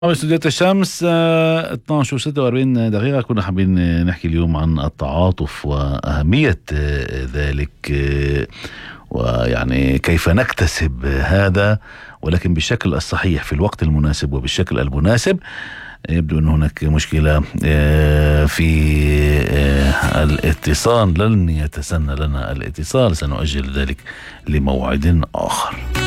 استوديوهات الشمس 12 و46 دقيقة. كنا حابين نحكي اليوم عن التعاطف وأهمية ذلك، ويعني كيف نكتسب هذا ولكن بالشكل الصحيح في الوقت المناسب وبالشكل المناسب. يبدو أن هناك مشكلة في الاتصال، لن يتسنى لنا الاتصال، سنؤجل ذلك لموعد آخر.